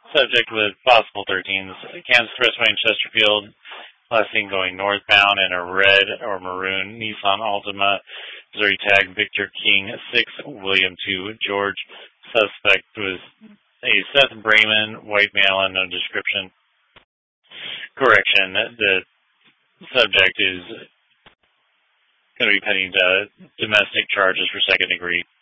Subject with possible 13s. Kansas Expressway in Chesterfield. Last seen going northbound in a red or maroon Nissan Altima. Missouri tag Victor King 6, William 2, George. Suspect was a Seth Brayman, white male, unknown description. Correction, the subject is going to be pending domestic charges for second degree.